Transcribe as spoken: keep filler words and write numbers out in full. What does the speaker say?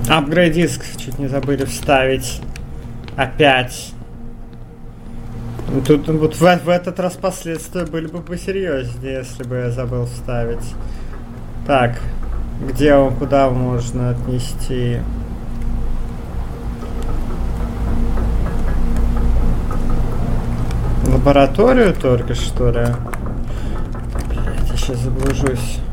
Апгрейд диск чуть не забыли вставить. Опять. Тут вот в, в этот раз последствия были бы посерьезнее, если бы я забыл вставить. Так, где он, куда можно отнести? В лабораторию только, что ли? Блять, я сейчас заблужусь.